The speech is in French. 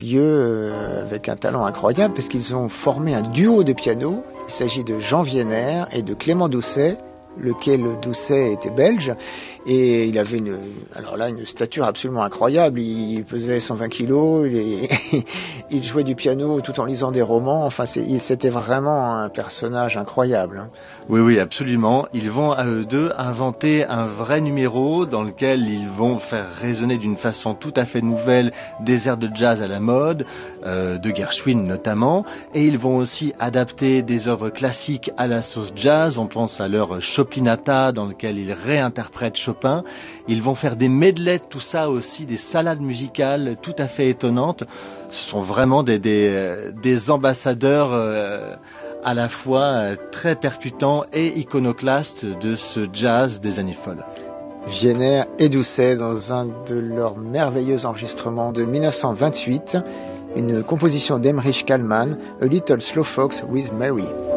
Avec un talent incroyable parce qu'ils ont formé un duo de piano. Il s'agit de Jean Wiener et de Clément Doucet, lequel Doucet était belge et il avait une stature absolument incroyable. Il pesait 120 kilos, il jouait du piano tout en lisant des romans. Enfin, c'était vraiment un personnage incroyable. Oui, absolument. Ils vont à eux deux inventer un vrai numéro dans lequel ils vont faire résonner d'une façon tout à fait nouvelle des airs de jazz à la mode, de Gershwin notamment, et ils vont aussi adapter des œuvres classiques à la sauce jazz. On pense à leur Chopinata dans lequel ils réinterprètent Chopin. Ils vont faire des medleys, tout ça aussi, des salades musicales tout à fait étonnantes. Ce sont vraiment des ambassadeurs à la fois très percutants et iconoclastes de ce jazz des années folles. Wiener et Doucet dans un de leurs merveilleux enregistrements de 1928, une composition d'Emrich Kallman, A Little Slow Fox with Mary.